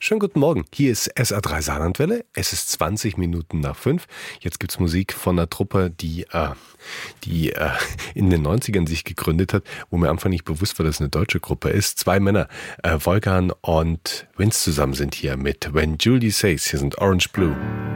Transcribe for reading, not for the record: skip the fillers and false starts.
Schönen guten Morgen, hier ist SA3 Saarlandwelle, es ist 20 Minuten nach 5. Jetzt gibt's Musik von einer Truppe, die in den 90ern sich gegründet hat, wo mir am Anfang nicht bewusst war, dass es eine deutsche Gruppe ist. Zwei Männer, Wolfgang und Vince zusammen sind hier mit When Julie Says. Hier sind Orange Blue.